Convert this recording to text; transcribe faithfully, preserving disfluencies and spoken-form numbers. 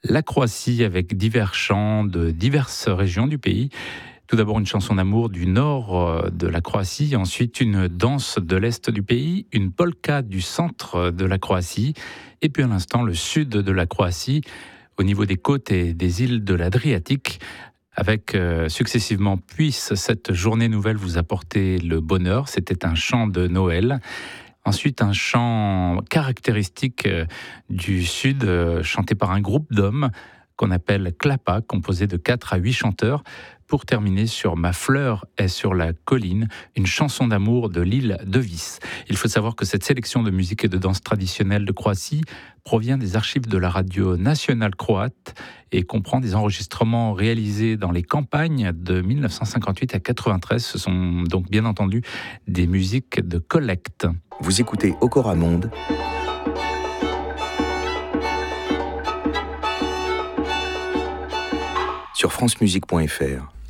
la Croatie avec divers chants de diverses régions du pays. Tout d'abord une chanson d'amour du nord de la Croatie, ensuite une danse de l'est du pays, une polka du centre de la Croatie, et puis à l'instant le sud de la Croatie, au niveau des côtes et des îles de l'Adriatique, avec euh, successivement « Puisse cette journée nouvelle vous apporter le bonheur », c'était un chant de Noël. Ensuite, un chant caractéristique euh, du sud, euh, chanté par un groupe d'hommes, qu'on appelle Klapa, composé de quatre à huit chanteurs, pour terminer sur Ma fleur est sur la colline, une chanson d'amour de l'île de Vis. Il faut savoir que cette sélection de musique et de danse traditionnelle de Croatie provient des archives de la radio nationale croate et comprend des enregistrements réalisés dans les campagnes de dix-neuf cent cinquante-huit à quatre-vingt-treize. Ce sont donc bien entendu des musiques de collecte. Vous écoutez Okora Monde sur francemusique point f r.